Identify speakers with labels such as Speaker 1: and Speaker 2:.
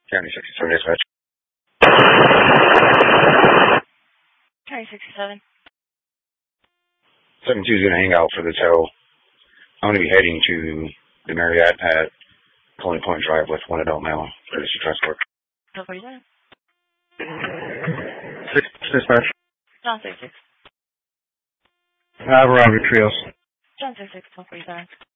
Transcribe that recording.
Speaker 1: County 63 dispatch.
Speaker 2: County 67.
Speaker 1: 72 is going to hang out for the tow. I'm going to be heading to the Marriott at Colony Point Drive with one adult male for this transport.
Speaker 2: 47.
Speaker 3: 6 dispatch.
Speaker 2: John 66.
Speaker 3: Arriving Trios.
Speaker 2: John 66, 147.